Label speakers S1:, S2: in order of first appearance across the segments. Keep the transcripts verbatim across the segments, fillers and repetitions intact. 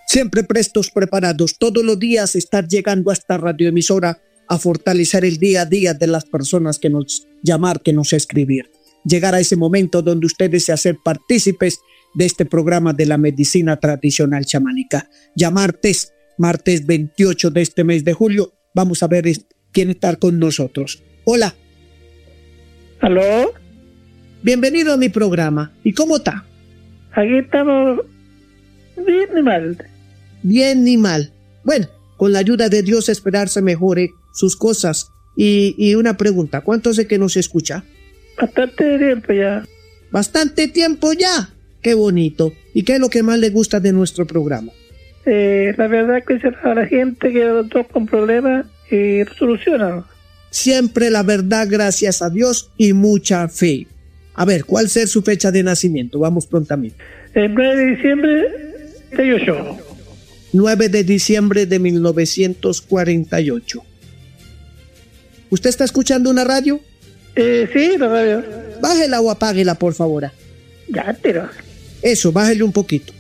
S1: Siempre prestos, preparados, todos los días estar llegando a esta radioemisora a fortalecer el día a día de las personas que nos llamar, que nos escribir. Llegar a ese momento donde ustedes se hacen partícipes de este programa de la medicina tradicional chamánica. Ya martes, martes veintiocho de este mes de julio, vamos a ver quién está con nosotros. Hola.
S2: ¿Aló?
S1: Bienvenido a mi programa. ¿Y cómo está?
S2: Aquí estamos bien ni mal.
S1: Bien ni mal. Bueno, con la ayuda de Dios esperar se mejore sus cosas. Y, y una pregunta, ¿cuánto hace que nos escucha?
S2: Bastante tiempo ya.
S1: Bastante tiempo ya. Qué bonito. ¿Y qué es lo que más le gusta de nuestro programa?
S2: Eh, la verdad es que a la gente que toca con problemas y solucionan.
S1: Siempre la verdad, gracias a Dios y mucha fe. A ver, ¿cuál es su fecha de nacimiento? Vamos prontamente.
S2: El nueve de diciembre de ocho.
S1: nueve de diciembre de mil novecientos cuarenta y ocho. ¿Usted está escuchando una radio?
S2: Eh, sí, la radio.
S1: Bájela o apáguela, por favor.
S2: Ya, pero...
S1: Eso, bájele un poquito.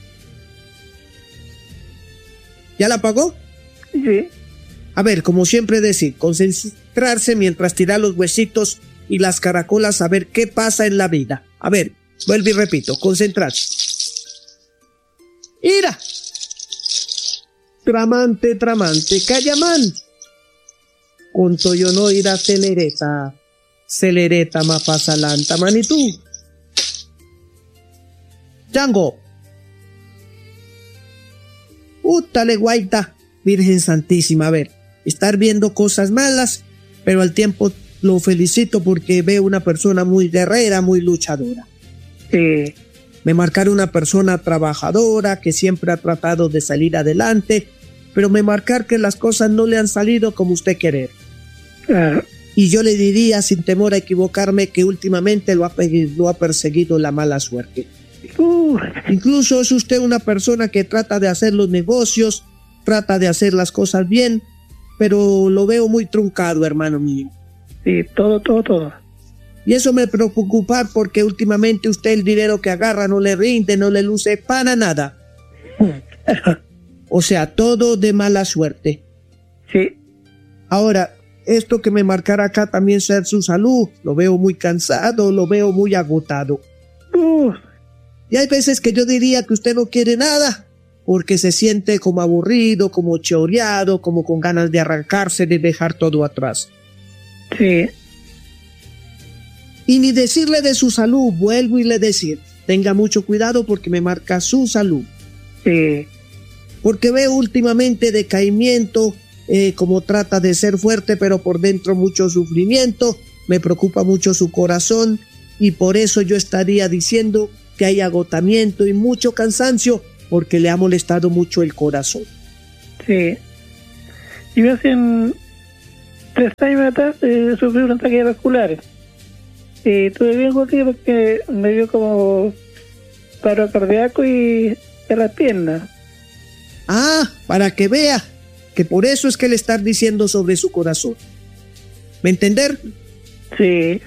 S1: ¿Ya la apagó?
S2: Sí.
S1: A ver, como siempre decir, concentrarse mientras tirar los huesitos y las caracolas a ver qué pasa en la vida. A ver, vuelvo y repito, concentrarse. ¡Ira! Tramante, tramante, callamán. Conto yo no ira celereta, celereta mapasalanta manitú. Chango. Útale guaita, Virgen Santísima, a ver, estar viendo cosas malas, pero al tiempo lo felicito porque veo una persona muy guerrera, muy luchadora.
S2: Sí.
S1: Me marcaron una persona trabajadora que siempre ha tratado de salir adelante, pero me marcar que las cosas no le han salido como usted quiere.
S2: Claro.
S1: Y yo le diría, sin temor a equivocarme, que últimamente lo ha, lo ha perseguido la mala suerte.
S2: Uh.
S1: Incluso es usted una persona que trata de hacer los negocios, trata de hacer las cosas bien, pero lo veo muy truncado, hermano mío.
S2: Sí, todo, todo, todo.
S1: Y eso me preocupa porque últimamente usted el dinero que agarra no le rinde, no le luce para nada. O sea, todo de mala suerte.
S2: Sí.
S1: Ahora, esto que me marcará acá también ser su salud, lo veo muy cansado, lo veo muy agotado.
S2: Uh.
S1: Y hay veces que yo diría que usted no quiere nada, porque se siente como aburrido, como choreado, como con ganas de arrancarse, de dejar todo atrás.
S2: Sí.
S1: Y ni decirle de su salud, vuelvo y le decir, tenga mucho cuidado porque me marca su salud.
S2: Sí.
S1: Porque veo últimamente decaimiento, eh, como trata de ser fuerte, pero por dentro mucho sufrimiento, me preocupa mucho su corazón, y por eso yo estaría diciendo que hay agotamiento y mucho cansancio, porque le ha molestado mucho el corazón.
S2: Sí. Yo hace tres años atrás eh, sufrí un ataque vascular. Y estuve bien jodido porque me dio como paro cardíaco y en las piernas.
S1: Ah, para que vea que por eso es que le están diciendo sobre su corazón. ¿Me entender?
S2: Sí.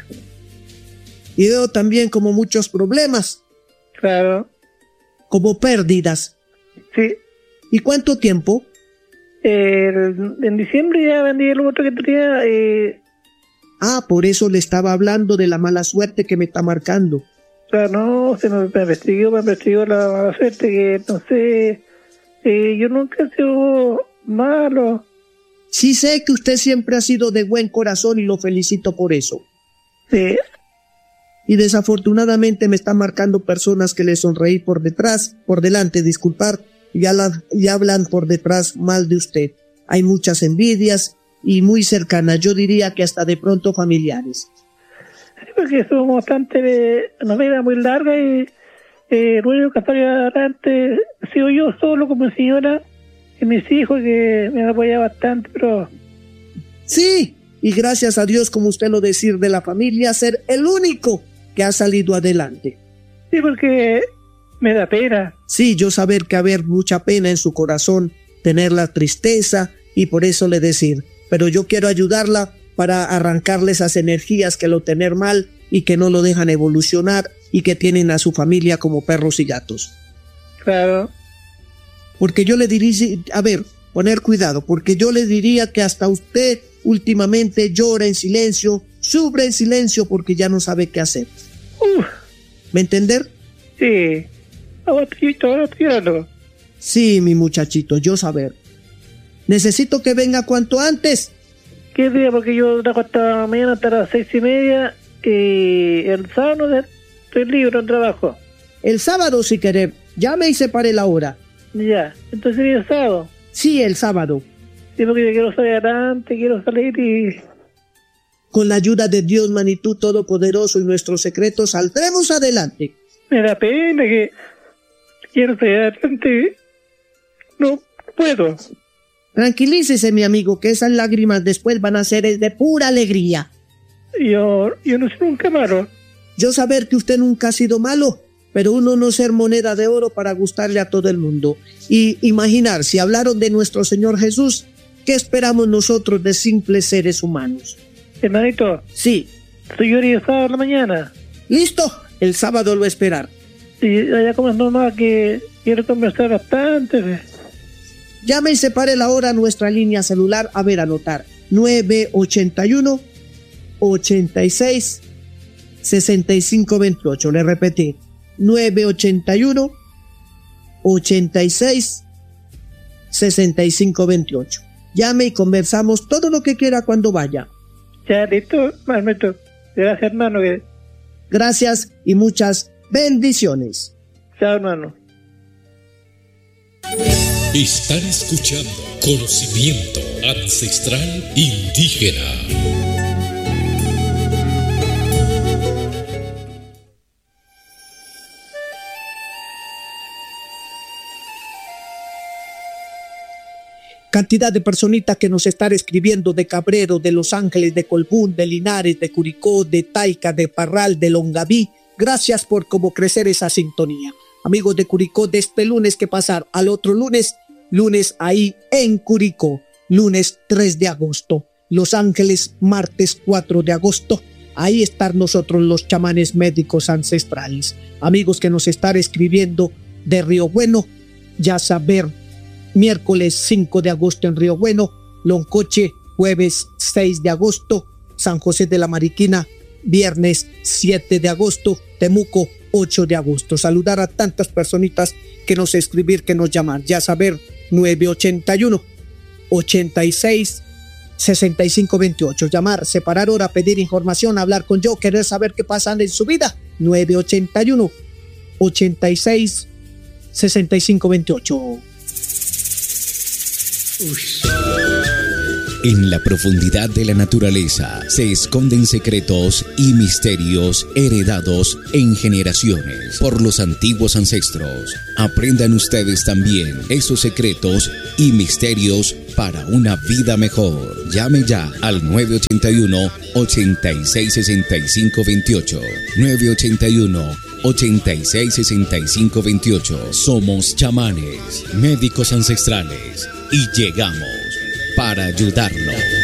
S1: Y veo también como muchos problemas.
S2: Claro.
S1: Como pérdidas.
S2: Sí.
S1: ¿Y cuánto tiempo?
S2: Eh, en diciembre ya vendí el otro que tenía. Eh...
S1: Ah, por eso le estaba hablando de la mala suerte que me está marcando.
S2: O sea, no, se me, me investigó, me investigó la mala suerte que, no sé, eh, yo nunca he sido malo.
S1: Sí sé que usted siempre ha sido de buen corazón y lo felicito por eso.
S2: Sí.
S1: Y desafortunadamente me están marcando personas que le sonreí por detrás, por delante, disculpar, y ya, la, y hablan por detrás mal de usted. Hay muchas envidias y muy cercanas, yo diría que hasta de pronto familiares.
S2: Sí, porque somos bastante de una vida muy larga y eh, el único que está adelante he sido yo solo como señora y mis hijos que me han apoyado bastante, pero...
S1: Sí, y gracias a Dios, como usted lo decir, de la familia, ser el único que ha salido adelante.
S2: Sí, porque me da pena.
S1: Sí, yo saber que haber mucha pena en su corazón, tener la tristeza, y por eso le decir, pero yo quiero ayudarla para arrancarle esas energías que lo tener mal y que no lo dejan evolucionar y que tienen a su familia como perros y gatos.
S2: Claro.
S1: Porque yo le diría, a ver, poner cuidado, porque yo le diría que hasta usted últimamente llora en silencio, sufre en silencio porque ya no sabe qué hacer.
S2: Uh,
S1: ¿Me entender?
S2: sí. Ahora estoy, ahora estoy llorando.
S1: Sí, mi muchachito, yo saber. Necesito que venga cuanto antes.
S2: ¿Qué día? Porque yo trabajo hasta mañana hasta las seis y media y el sábado no estoy libre en trabajo.
S1: El sábado, si querer, llame y separe la hora.
S2: Ya, entonces viene el sábado.
S1: Sí, el sábado.
S2: Sí, porque yo quiero salir adelante, quiero salir y...
S1: Con la ayuda de Dios, Manitou Todopoderoso y nuestros secretos, saldremos adelante.
S2: Me da pena que quiero salir adelante. No puedo.
S1: Tranquilícese, mi amigo, que esas lágrimas después van a ser de pura alegría.
S2: Yo, yo no soy nunca malo.
S1: Yo saber que usted nunca ha sido malo, pero uno no ser moneda de oro para gustarle a todo el mundo. Y imaginar, si hablaron de nuestro Señor Jesús, ¿qué esperamos nosotros de simples seres humanos?
S2: Hermanito.
S1: Sí.
S2: Soy yo el sábado en la mañana.
S1: ¿Listo? El sábado lo esperar.
S2: Sí, allá como es normal que quiero conversar bastante.
S1: Llame y separe la hora a nuestra línea celular. A ver, anotar. nueve ochenta y uno, ochenta y seis, sesenta y cinco veintiocho. Le repetí. nueve ochenta y uno, ochenta y seis, sesenta y cinco veintiocho. Llame y conversamos todo lo que quiera cuando vaya.
S2: Ya, listo, hermanito. Gracias, hermano.
S1: Gracias y muchas bendiciones.
S2: Chao, hermano.
S3: Están escuchando Conocimiento Ancestral Indígena.
S1: Cantidad de personitas que nos están escribiendo de Cabrero, de Los Ángeles, de Colbún, de Linares, de Curicó, de Taica, de Parral, de Longaví. Gracias por cómo crecer esa sintonía. Amigos de Curicó, de este lunes que pasar al otro lunes, lunes ahí en Curicó, lunes tres de agosto. Los Ángeles, martes cuatro de agosto. Ahí están nosotros los chamanes médicos ancestrales. Amigos que nos están escribiendo de Río Bueno, ya saber, miércoles cinco de agosto en Río Bueno, Loncoche, jueves seis de agosto, San José de la Mariquina, viernes siete de agosto, Temuco, ocho de agosto. Saludar a tantas personitas que nos escribir, que nos llamar. Ya saber, nueve ochenta y uno, ochenta y seis, sesenta y cinco veintiocho. Llamar, separar hora, pedir información, hablar con yo, querer saber qué pasa en su vida. nueve ochenta y uno, ochenta y seis, sesenta y cinco veintiocho.
S3: En la profundidad de la naturaleza se esconden secretos y misterios heredados en generaciones por los antiguos ancestros. Aprendan ustedes también esos secretos y misterios para una vida mejor. Llame ya al nueve ochenta y uno, ochenta y seis, sesenta y cinco veintiocho. nueve ochenta y uno, ochenta y seis, sesenta y cinco veintiocho. Somos chamanes, médicos ancestrales, y llegamos para ayudarlo.